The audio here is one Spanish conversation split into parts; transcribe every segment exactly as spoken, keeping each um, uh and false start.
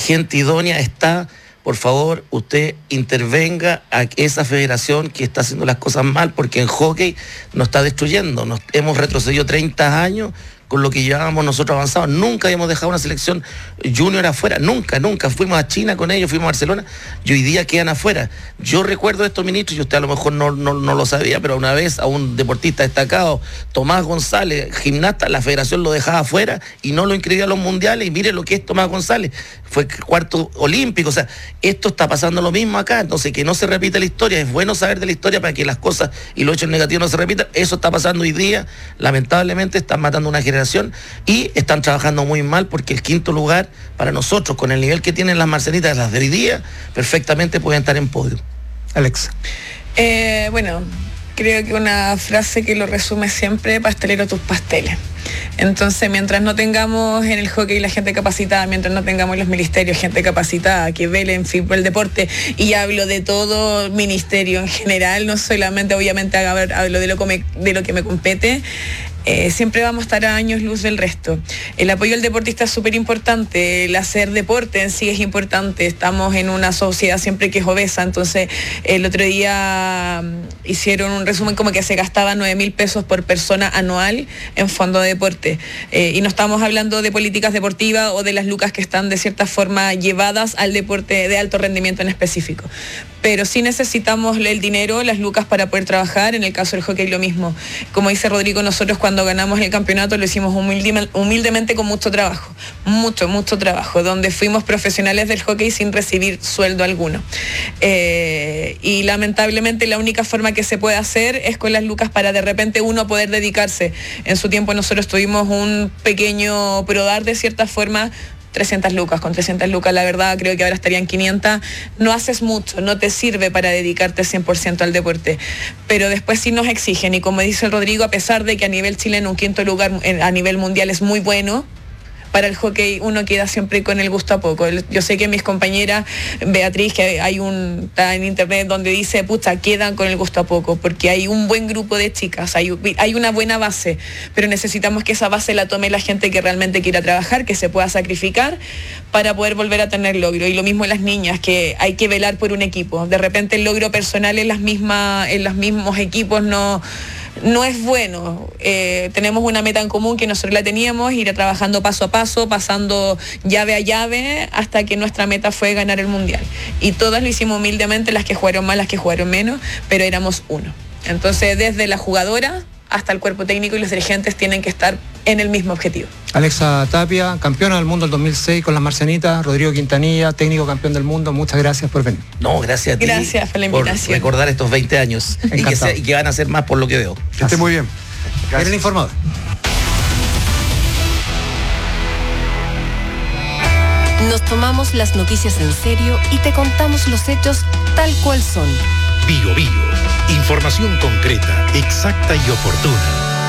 gente idónea está. Por favor, usted intervenga a esa federación que está haciendo las cosas mal, porque en hockey nos está destruyendo. Nos hemos retrocedido treinta años con lo que llevábamos nosotros avanzados. Nunca habíamos dejado una selección junior afuera, nunca, nunca. Fuimos a China con ellos, fuimos a Barcelona y hoy día quedan afuera. Yo recuerdo estos ministros, y usted a lo mejor no, no, no lo sabía, pero una vez a un deportista destacado, Tomás González, gimnasta, la federación lo dejaba afuera y no lo inscribía a los mundiales. Y mire lo que es Tomás González, fue cuarto olímpico. O sea, esto está pasando lo mismo acá, entonces que no se repita la historia. Es bueno saber de la historia para que las cosas y los hechos negativos no se repitan. Eso está pasando hoy día, lamentablemente están matando una generación y están trabajando muy mal, porque el quinto lugar para nosotros, con el nivel que tienen las marcenitas, las de hoy día, perfectamente pueden estar en podio. Alexa. Eh, bueno, creo que una frase que lo resume siempre: pastelero tus pasteles. Entonces, mientras no tengamos en el hockey la gente capacitada, mientras no tengamos en los ministerios gente capacitada que vele en fin por el deporte, y hablo de todo ministerio en general, no solamente obviamente hablo de lo que me, de lo que me compete, Eh, siempre vamos a estar a años luz del resto. El apoyo al deportista es súper importante, el hacer deporte en sí es importante. Estamos en una sociedad siempre que es obesa, entonces el otro día um, hicieron un resumen como que se gastaba nueve mil pesos por persona anual en fondo de deporte. Eh, y no estamos hablando de políticas deportivas o de las lucas que están de cierta forma llevadas al deporte de alto rendimiento en específico. Pero sí necesitamos el dinero, las lucas para poder trabajar. En el caso del hockey lo mismo. Como dice Rodrigo, nosotros cuando ganamos el campeonato lo hicimos humilde, humildemente con mucho trabajo, mucho, mucho trabajo, donde fuimos profesionales del hockey sin recibir sueldo alguno. Eh, y lamentablemente la única forma que se puede hacer es con las lucas para de repente uno poder dedicarse. En su tiempo nosotros tuvimos un pequeño prodar de cierta forma, trescientas lucas, con trescientas lucas la verdad creo que ahora estarían quinientas, no haces mucho, no te sirve para dedicarte cien por ciento al deporte, pero después sí nos exigen, y como dice el Rodrigo, a pesar de que a nivel chileno un quinto lugar a nivel mundial es muy bueno, para el hockey uno queda siempre con el gusto a poco. Yo sé que mis compañeras, Beatriz, que hay un, está en internet donde dice, pucha, quedan con el gusto a poco, porque hay un buen grupo de chicas, hay, hay una buena base, pero necesitamos que esa base la tome la gente que realmente quiera trabajar, que se pueda sacrificar para poder volver a tener logro. Y lo mismo en las niñas, que hay que velar por un equipo. De repente el logro personal en las mismas, en los mismos equipos no... no es bueno. Eh, tenemos una meta en común que nosotros la teníamos, ir trabajando paso a paso, pasando llave a llave, hasta que nuestra meta fue ganar el mundial. Y todas lo hicimos humildemente, las que jugaron más, las que jugaron menos, pero éramos uno. Entonces, desde la jugadora hasta el cuerpo técnico y los dirigentes tienen que estar en el mismo objetivo. Alexa Tapia, campeona del mundo el dos mil seis con las Marcenitas. Rodrigo Quintanilla, técnico campeón del mundo. Muchas gracias por venir. No, gracias a ti. Gracias por la invitación. Por recordar estos veinte años y que, se, y que van a ser más por lo que veo. Que esté muy bien. Era el informador. Nos tomamos las noticias en serio y te contamos los hechos tal cual son. Bio Bio. Información concreta, exacta y oportuna.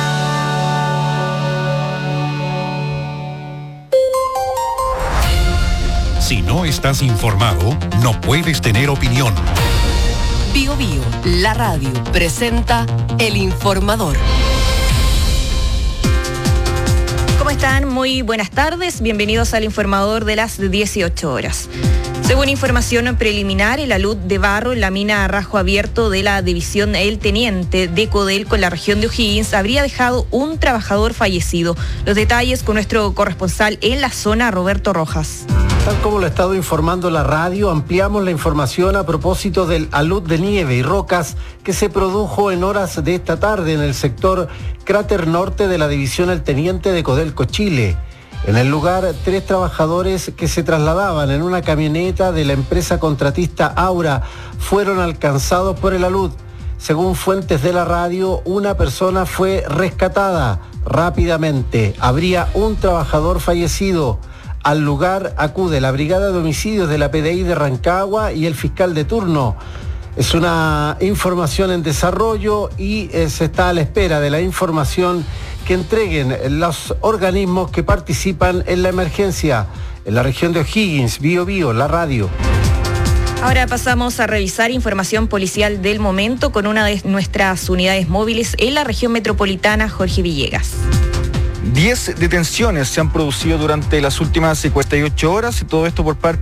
Si no estás informado, no puedes tener opinión. Bio Bio, la radio, presenta El Informador. ¿Cómo están? Muy buenas tardes. Bienvenidos al Informador de las dieciocho horas. Según información preliminar, el alud de barro en la mina Rajo Abierto de la división El Teniente de Codelco en la región de O'Higgins habría dejado un trabajador fallecido. Los detalles con nuestro corresponsal en la zona, Roberto Rojas. Tal como lo ha estado informando la radio, ampliamos la información a propósito del alud de nieve y rocas que se produjo en horas de esta tarde en el sector Cráter Norte de la división El Teniente de Codelco, Chile. En el lugar, tres trabajadores que se trasladaban en una camioneta de la empresa contratista Aura fueron alcanzados por el alud. Según fuentes de la radio, una persona fue rescatada rápidamente. Habría un trabajador fallecido. Al lugar acude la Brigada de Homicidios de la P D I de Rancagua y el fiscal de turno. Es una información en desarrollo y eh, se está a la espera de la información que entreguen los organismos que participan en la emergencia. En la región de O'Higgins, Bio Bio, la radio. Ahora pasamos a revisar información policial del momento con una de nuestras unidades móviles en la región metropolitana, Jorge Villegas. Diez detenciones se han producido durante las últimas cincuenta y ocho horas y todo esto por parte